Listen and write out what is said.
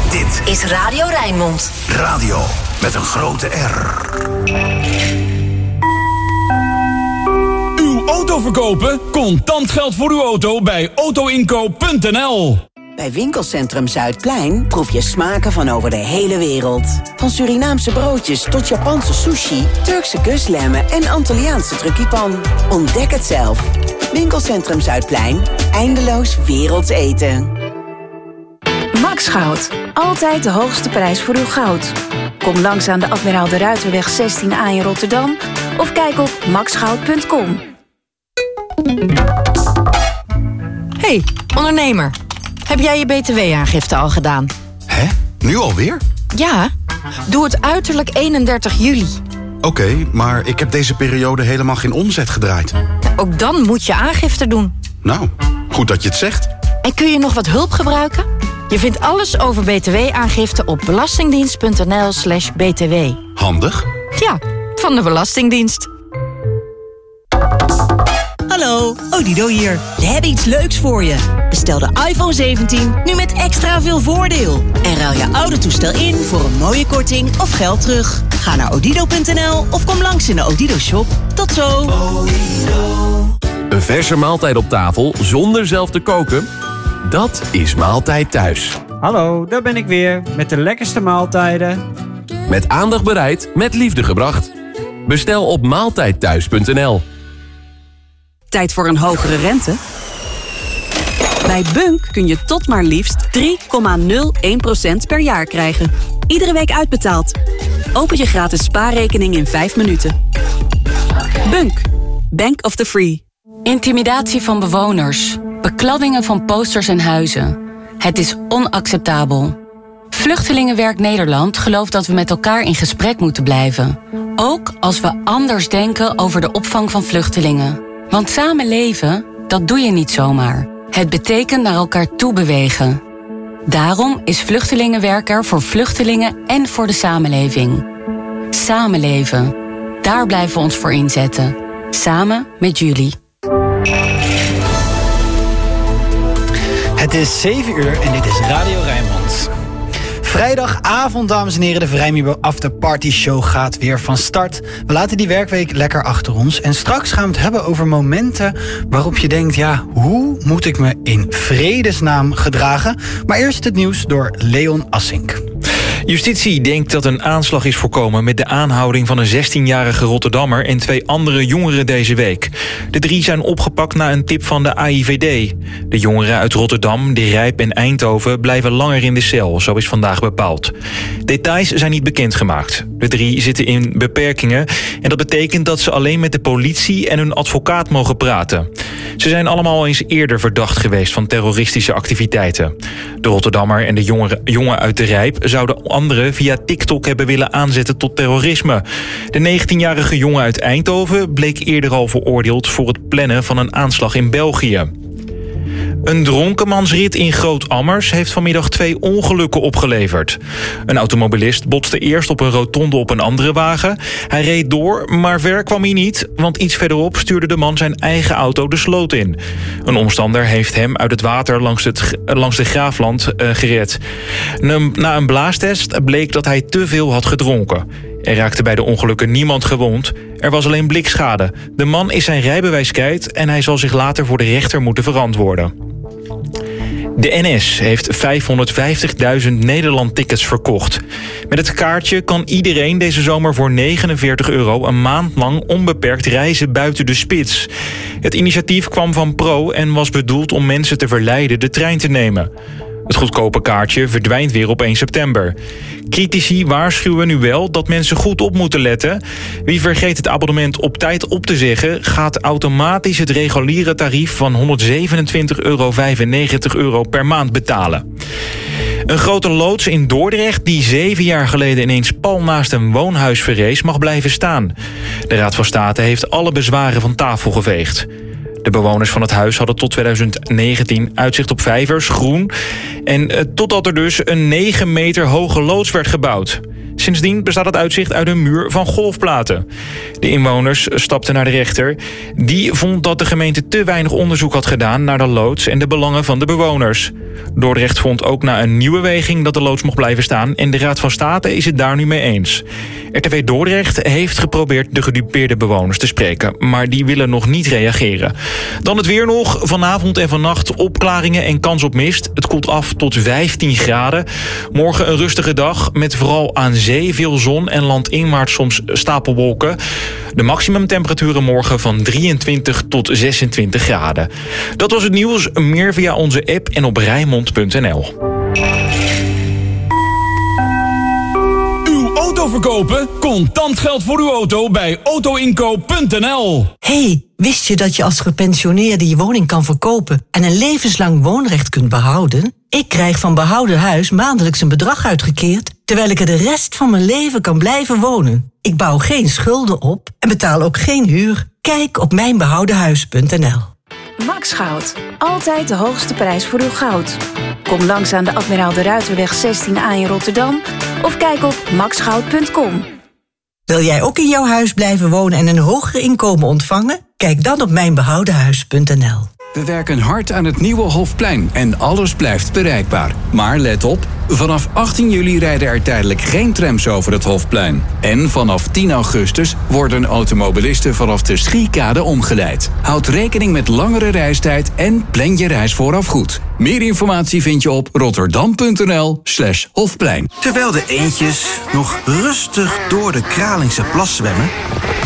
Dit is Radio Rijnmond. Radio met een grote R. Uw auto verkopen? Contant geld voor uw auto bij autoinkoop.nl. Bij Winkelcentrum Zuidplein proef je smaken van over de hele wereld. Van Surinaamse broodjes tot Japanse sushi, Turkse kuslemmen en Antilliaanse truckipan. Ontdek het zelf. Winkelcentrum Zuidplein. Eindeloos werelds eten. Max Goud. Altijd de hoogste prijs voor uw goud. Kom langs aan de Admiraal de Ruiterweg 16A in Rotterdam of kijk op maxgoud.com. Hey, ondernemer. Heb jij je btw-aangifte al gedaan? Hè? Nu alweer? Ja, doe het uiterlijk 31 juli. Oké, maar ik heb deze periode helemaal geen omzet gedraaid. Ook dan moet je aangifte doen. Nou, goed dat je het zegt. En kun je nog wat hulp gebruiken? Je vindt alles over btw-aangifte op belastingdienst.nl/btw. Handig. Ja, van de Belastingdienst. Hallo, Odido hier. We hebben iets leuks voor je. Bestel de iPhone 17 nu met extra veel voordeel. En ruil je oude toestel in voor een mooie korting of geld terug. Ga naar odido.nl of kom langs in de Odido shop. Tot zo. Een verse maaltijd op tafel zonder zelf te koken? Dat is Maaltijd Thuis. Hallo, daar ben ik weer met de lekkerste maaltijden. Met aandacht bereid, met liefde gebracht. Bestel op maaltijdthuis.nl. Tijd voor een hogere rente? Bij Bunk kun je tot maar liefst 3,01% per jaar krijgen. Iedere week uitbetaald. Open je gratis spaarrekening in 5 minuten. Bunk. Bank of the Free. Intimidatie van bewoners. Bekladdingen van posters en huizen. Het is onacceptabel. Vluchtelingenwerk Nederland gelooft dat we met elkaar in gesprek moeten blijven. Ook als we anders denken over de opvang van vluchtelingen. Want samen leven, dat doe je niet zomaar. Het betekent naar elkaar toe bewegen. Daarom is Vluchtelingenwerk er voor vluchtelingen en voor de samenleving. Samenleven. Daar blijven we ons voor inzetten. Samen met jullie. Het is 7 uur en dit is Radio Rijnmond. Vrijdagavond, dames en heren, de Vrijmibo After Party Show gaat weer van start. We laten die werkweek lekker achter ons. En straks gaan we het hebben over momenten waarop je denkt, ja, hoe moet ik me in vredesnaam gedragen? Maar eerst het nieuws door Leon Assink. Justitie denkt dat een aanslag is voorkomen met de aanhouding van een 16-jarige Rotterdammer en 2 andere jongeren deze week. De 3 zijn opgepakt na een tip van de AIVD. De jongeren uit Rotterdam, De Rijp en Eindhoven blijven langer in de cel, zo is vandaag bepaald. Details zijn niet bekendgemaakt. De 3 zitten in beperkingen en dat betekent dat ze alleen met de politie en hun advocaat mogen praten. Ze zijn allemaal eens eerder verdacht geweest van terroristische activiteiten. De Rotterdammer en de jongen uit De Rijp zouden anderen via TikTok hebben willen aanzetten tot terrorisme. De 19-jarige jongen uit Eindhoven bleek eerder al veroordeeld voor het plannen van een aanslag in België. Een dronkenmansrit in Groot-Ammers heeft vanmiddag 2 ongelukken opgeleverd. Een automobilist botste eerst op een rotonde op een andere wagen. Hij reed door, maar ver kwam hij niet, want iets verderop stuurde de man zijn eigen auto de sloot in. Een omstander heeft hem uit het water langs de Graafland gered. Na een blaastest bleek dat hij te veel had gedronken. Er raakte bij de ongelukken niemand gewond. Er was alleen blikschade. De man is zijn rijbewijs kwijt en hij zal zich later voor de rechter moeten verantwoorden. De NS heeft 550.000 Nederland-tickets verkocht. Met het kaartje kan iedereen deze zomer voor €49 een maand lang onbeperkt reizen buiten de spits. Het initiatief kwam van Pro en was bedoeld om mensen te verleiden de trein te nemen. Het goedkope kaartje verdwijnt weer op 1 september. Critici waarschuwen nu wel dat mensen goed op moeten letten. Wie vergeet het abonnement op tijd op te zeggen, gaat automatisch het reguliere tarief van €127,95 per maand betalen. Een grote loods in Dordrecht die 7 jaar geleden ineens pal naast een woonhuis verrees, mag blijven staan. De Raad van State heeft alle bezwaren van tafel geveegd. De bewoners van het huis hadden tot 2019 uitzicht op vijvers, groen. En totdat er dus een 9 meter hoge loods werd gebouwd. Sindsdien bestaat het uitzicht uit een muur van golfplaten. De inwoners stapten naar de rechter. Die vond dat de gemeente te weinig onderzoek had gedaan naar de loods en de belangen van de bewoners. Dordrecht vond ook na een nieuwe weging dat de loods mocht blijven staan en de Raad van State is het daar nu mee eens. RTV Dordrecht heeft geprobeerd de gedupeerde bewoners te spreken, maar die willen nog niet reageren. Dan het weer nog. Vanavond en vannacht opklaringen en kans op mist. Het koelt af tot 15 graden. Morgen een rustige dag met vooral aan zee veel zon en landinwaarts soms stapelwolken. De maximumtemperaturen morgen van 23 tot 26 graden. Dat was het nieuws. Meer via onze app en op Rijnmond.nl. Auto verkopen? Contant geld voor uw auto bij autoinkoop.nl. Hey, wist je dat je als gepensioneerde je woning kan verkopen en een levenslang woonrecht kunt behouden? Ik krijg van Behouden Huis maandelijks een bedrag uitgekeerd, terwijl ik er de rest van mijn leven kan blijven wonen. Ik bouw geen schulden op en betaal ook geen huur. Kijk op mijnbehoudenhuis.nl. Max Goud. Altijd de hoogste prijs voor uw goud. Kom langs aan de Admiraal de Ruiterweg 16A in Rotterdam of kijk op maxgoud.com. Wil jij ook in jouw huis blijven wonen en een hoger inkomen ontvangen? Kijk dan op mijnbehoudenhuis.nl. We werken hard aan het nieuwe Hofplein en alles blijft bereikbaar. Maar let op, vanaf 18 juli rijden er tijdelijk geen trams over het Hofplein. En vanaf 10 augustus worden automobilisten vanaf de Schiekade omgeleid. Houd rekening met langere reistijd en plan je reis vooraf goed. Meer informatie vind je op rotterdam.nl/Hofplein. Terwijl de eendjes nog rustig door de Kralingse plas zwemmen,